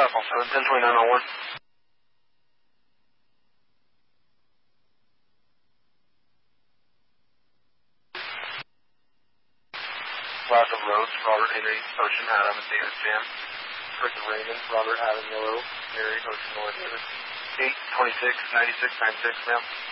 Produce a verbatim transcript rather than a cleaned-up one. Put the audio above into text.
Also, ten twenty-nine oh one. South of Rhodes, Robert Henry, Ocean, Adam, and David Sam. First of Raymond, Robert, Adam, Yellow, Mary, Ocean, North, eight twenty-six ninety-six ninety-six, ma'am.